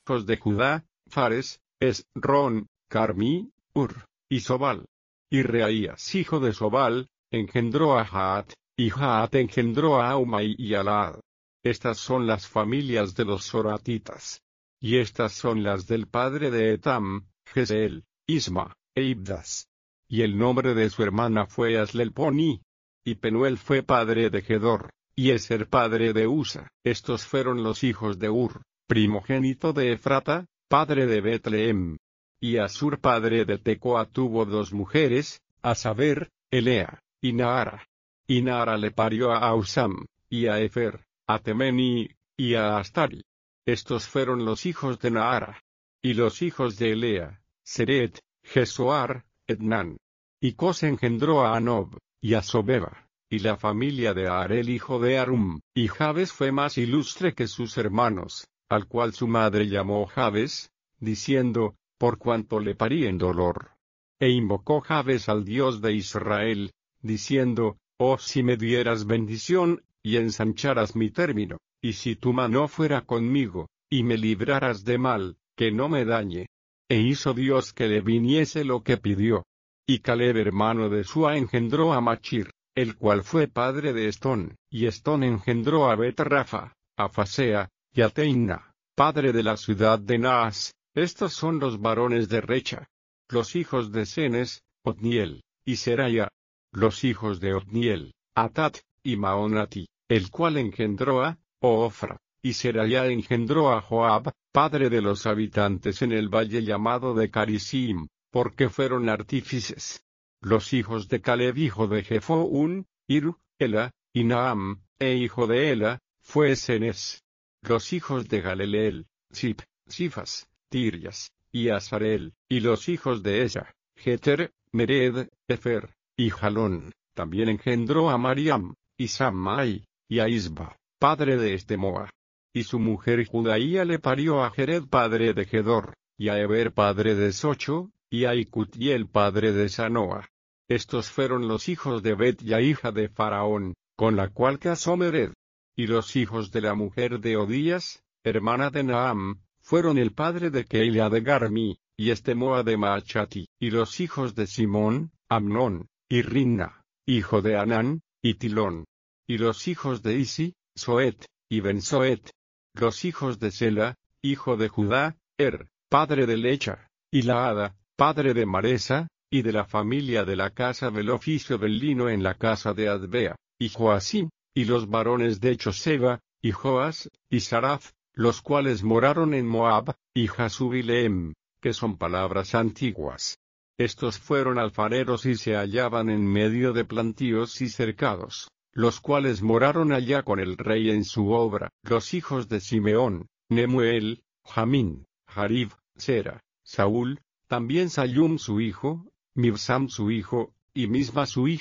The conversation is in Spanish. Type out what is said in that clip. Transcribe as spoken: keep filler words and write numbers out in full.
hijos de Judá, Fares, Esrón, Carmí, Ur, y Sobal. Y Reaías hijo de Sobal, engendró a Jaat, y Jaat engendró a Aumai y a Laad. Estas son las familias de los soratitas. Y estas son las del padre de Etam, Jezeel, Isma, e Ibdas. Y el nombre de su hermana fue Aslelponi. Y Penuel fue padre de Gedor, y Eser padre de Usa. Estos fueron los hijos de Ur, primogénito de Efrata, padre de Betlehem. Y Asur padre de Tecoa tuvo dos mujeres, a saber, Elea, y Naara. Y Naara le parió a Ausam, y a Efer, a Temeni, y a Astari. Estos fueron los hijos de Naara. Y los hijos de Elea, Seret, Jesoar, Etnan. Y Cos engendró a Anob, y a Sobeba, y la familia de Arel hijo de Arum. Y Jabes fue más ilustre que sus hermanos, al cual su madre llamó Jabes, diciendo, por cuanto le parí en dolor. E invocó Jabes al Dios de Israel, diciendo, oh si me dieras bendición, y ensancharas mi término, y si tu mano fuera conmigo, y me libraras de mal, que no me dañe. E hizo Dios que le viniese lo que pidió. Y Caleb hermano de Sua engendró a Machir, el cual fue padre de Estón, y Estón engendró a Bet-Rafa, a Fasea, y a Teina, padre de la ciudad de Naas. Estos son los varones de Recha. Los hijos de Cenes, Otniel, y Seraya. Los hijos de Otniel, Atat, y Maonati, el cual engendró a Ofra. Y Seraya engendró a Joab, padre de los habitantes en el valle llamado de Carisim, porque fueron artífices. Los hijos de Caleb hijo de Jefoún, Iru, Ela, y Naam, e hijo de Ela, fue Cenes. Los hijos de Galeleel, Sip, Sifas, Tirias, y Asarel, y los hijos de Esa, Jeter, Mered, Efer, y Jalón. También engendró a Mariam, y Sammai, y a Isba, padre de Estemoa. Y su mujer Judaía le parió a Jered padre de Gedor, y a Eber padre de Socho, y a Icutiel padre de Sanoa. Estos fueron los hijos de Bet ya hija de Faraón, con la cual casó Mered. Y los hijos de la mujer de Odías, hermana de Naam, fueron el padre de Keila de Garmi, y Estemoa de Maachati. Y los hijos de Simón, Amnón, y Rinna, hijo de Anán, y Tilón. Y los hijos de Isi, Soet, y Ben-Soet. Los hijos de Sela, hijo de Judá, Er, padre de Lecha, y Laada, padre de Maresa, y de la familia de la casa del oficio del lino en la casa de Adbea, y Joasim, y los varones de Choseba, y Joas, y Saraf, los cuales moraron en Moab, y Jasub y Lehem, que son palabras antiguas. Estos fueron alfareros y se hallaban en medio de plantíos y cercados, los cuales moraron allá con el rey en su obra. Los hijos de Simeón, Nemuel, Jamín, Jarib, Sera, Saúl, también Sayum su hijo, Mibsam su hijo, y Misma su hija.